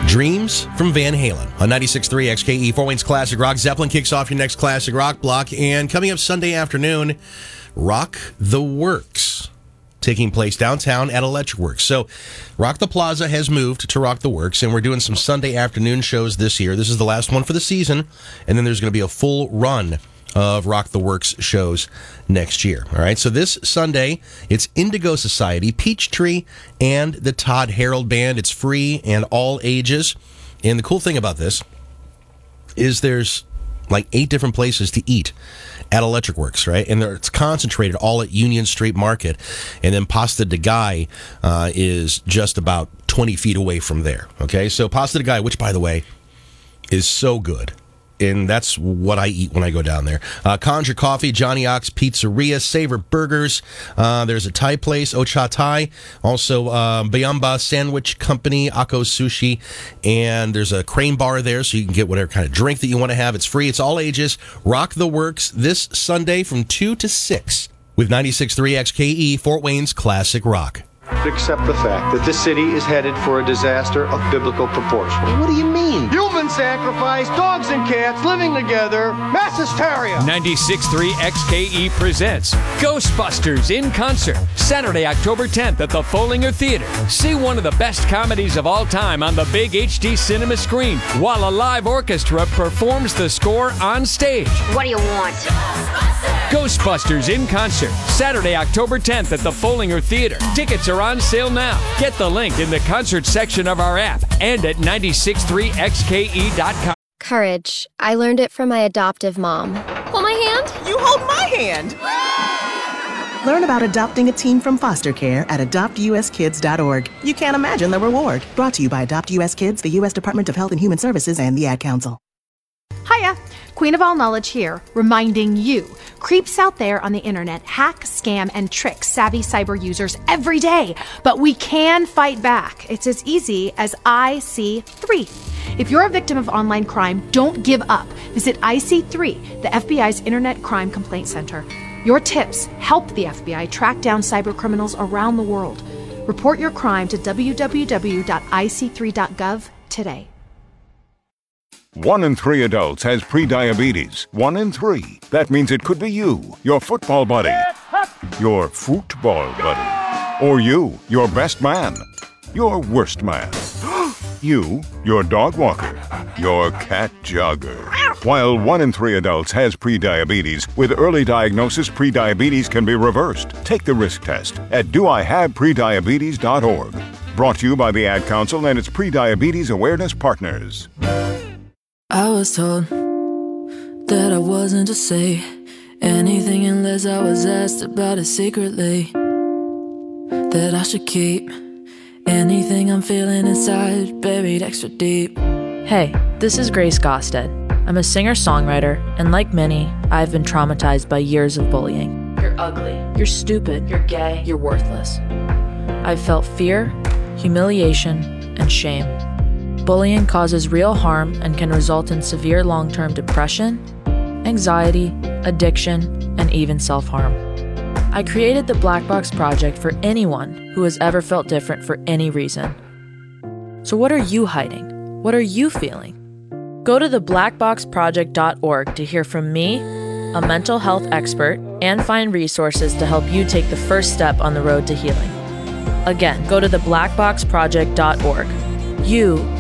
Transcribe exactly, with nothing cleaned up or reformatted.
Dreams from Van Halen on ninety-six point three X K E, Fort Wayne's Classic Rock. Zeppelin kicks off your next Classic Rock block. And coming up Sunday afternoon, Rock the Works, taking place downtown at Electric Works. So Rock the Plaza has moved to Rock the Works, and we're doing some Sunday afternoon shows this year. This is the last one for the season, and then there's going to be a full run of Rock the Works shows next year. All right, so this Sunday, it's Indigo Society, Peachtree, and the Todd Harold Band. It's free and all ages. And the cool thing about this is there's like eight different places to eat at Electric Works, right? And it's concentrated all at Union Street Market. And then Pasta de Guy uh, is just about twenty feet away from there, okay? So Pasta de Guy, which, by the way, is so good. And that's what I eat when I go down there. Uh, Conjure Coffee, Johnny Ox Pizzeria, Savor Burgers. Uh, there's a Thai place, Ocha Thai. Also, uh, Bayamba Sandwich Company, Akko Sushi. And there's a Crane Bar there, so you can get whatever kind of drink that you want to have. It's free. It's all ages. Rock the Works this Sunday from two to six with ninety-six point three X K E, Fort Wayne's Classic Rock. Accept the fact that this city is headed for a disaster of biblical proportions. What do you mean? Human sacrifice, dogs and cats living together, mass hysteria. ninety-six point three X K E presents Ghostbusters in concert, Saturday, October tenth at the Follinger Theater. See one of the best comedies of all time on the big H D cinema screen, while a live orchestra performs the score on stage. What do you want? Ghostbusters in concert, Saturday, October tenth at the Follinger Theater. Tickets are on sale now. Get the link in the concert section of our app and at ninety-six point three X K E dot com. Courage. I learned it from my adoptive mom. Hold my hand. You hold my hand. Learn about adopting a teen from foster care at adopt U S kids dot org. You can't imagine the reward. Brought to you by Adopt U S Kids, the U S Department of Health and Human Services, and the Ad Council. Hiya, Queen of All Knowledge here, reminding you, creeps out there on the internet hack, scam, and trick savvy cyber users every day, but we can fight back. It's as easy as I C three. If you're a victim of online crime, don't give up. Visit I C three, the F B I's Internet Crime Complaint Center. Your tips help the F B I track down cyber criminals around the world. Report your crime to w w w dot I C three dot gov today. One in three adults has prediabetes. One in three. That means it could be you, your football buddy, your football buddy, or you, your best man, your worst man, you, your dog walker, your cat jogger. While one in three adults has prediabetes, with early diagnosis, prediabetes can be reversed. Take the risk test at do I have prediabetes dot org. Brought to you by the Ad Council and its Prediabetes Awareness Partners. I was told that I wasn't to say anything unless I was asked about it secretly. That I should keep anything I'm feeling inside buried extra deep. Hey, this is Grace Gosted. I'm a singer-songwriter, and like many, I've been traumatized by years of bullying. You're ugly. You're stupid. You're gay. You're worthless. I've felt fear, humiliation, and shame. Bullying causes real harm and can result in severe long-term depression, anxiety, addiction, and even self-harm. I created the Black Box Project for anyone who has ever felt different for any reason. So what are you hiding? What are you feeling? Go to the black box project dot org to hear from me, a mental health expert, and find resources to help you take the first step on the road to healing. Again, go to the black box project dot org. You